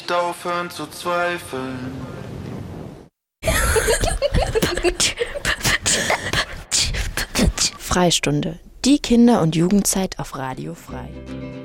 nicht aufhören zu zweifeln. Freistunde, die Kinder- und Jugendzeit auf Radio Frei.